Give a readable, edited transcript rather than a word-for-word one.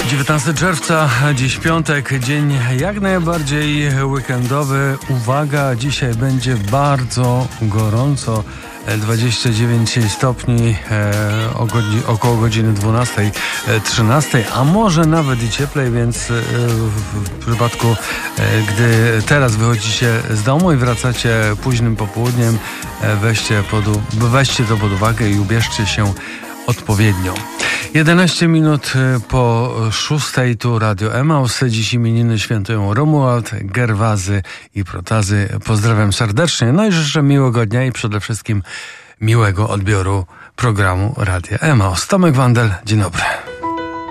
19 czerwca, dziś piątek, dzień jak najbardziej weekendowy. Uwaga, dzisiaj będzie bardzo gorąco, 29 stopni, około godziny 12-13, a może nawet i cieplej, więc w przypadku, gdy teraz wychodzicie z domu i wracacie późnym popołudniem, weźcie to pod uwagę i ubierzcie się odpowiednio. 11 minut po 6 tu Radio Emaus. Dziś imieniny świętują Romuald, Gerwazy i Protazy. Pozdrawiam serdecznie, no i życzę miłego dnia i przede wszystkim miłego odbioru programu Radia Emaus. Tomek Wandel, dzień dobry.